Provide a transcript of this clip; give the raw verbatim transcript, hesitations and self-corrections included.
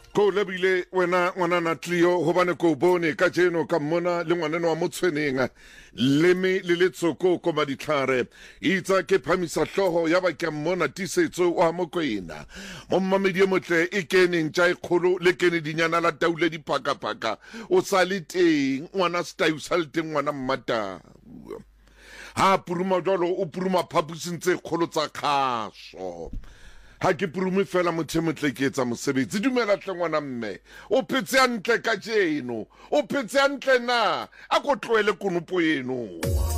Ko lebile wena ngwana na Tlio hobane ko bone ka jeno ka mona le ngwana wa motshweneng leme le letsoko ko maditlhare itsa ke phamisa hloho ya ba ke mona tisetso wa mokwena mommamedi motle e keneng tsa ikgolo le kene dinyana la taule di paka paka o sa le teng ngwana style sa le teng ngwana mmata ha puruma jalo o puruma phapusintse kgolo tsa khaso ha ke purume fela mothemotle ke etsa mosebetsi dumela hle ngwana mme o phetse antle ka jeno o phetse antle na a ko tloele konopo eno.